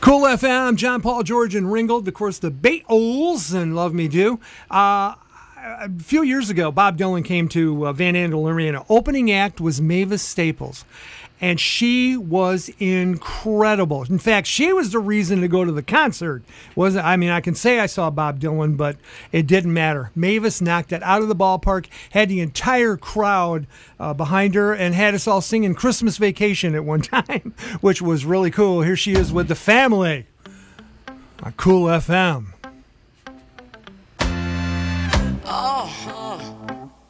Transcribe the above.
Cool FM, John Paul, George, and Ringgold. Of course, the Beatles and Love Me Do. A few years ago, Bob Dylan came to Van Andel Arena. Opening act was Mavis Staples, and she was incredible. In fact, she was the reason to go to the concert. I can say I saw Bob Dylan, but it didn't matter. Mavis knocked it out of the ballpark, had the entire crowd behind her, and had us all singing Christmas Vacation at one time, which was really cool. Here she is with the family on Cool FM.